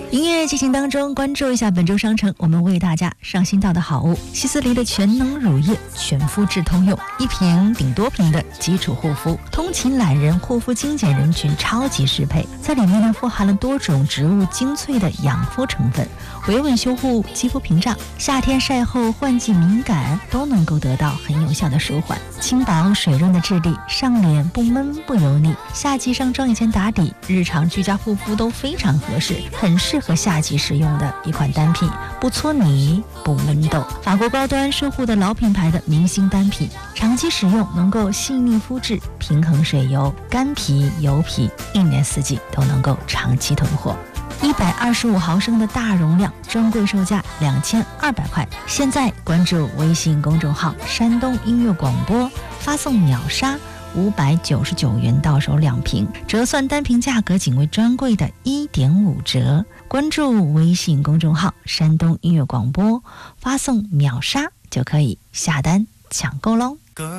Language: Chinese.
音乐进行当中，关注一下本周商城，我们为大家上新到的好物：希思黎的全能乳液，全肤质通用，1瓶顶多瓶的基础护肤，通勤懒人护肤精简人群超级适配。在里面呢，富含了多种植物精粹的养肤成分，维稳修护肌肤屏障，夏天晒后换季敏感都能够得到很有效的舒缓。轻薄水润的质地，上脸不闷不油腻，夏季上妆以前打底，日常居家护肤都非常合适，很适合夏季使用的一款单品，不搓泥不闷痘。法国高端守护的老品牌的明星单品，长期使用能够细腻肤质，平衡水油，干皮油皮1年4季都能够长期囤货。125毫升的大容量，专柜售价2200块。现在关注微信公众号山东音乐广播，发送秒杀599元到手2瓶，折算单瓶价格仅为专柜的1.5折。关注微信公众号山东音乐广播，发送秒杀就可以下单抢购喽。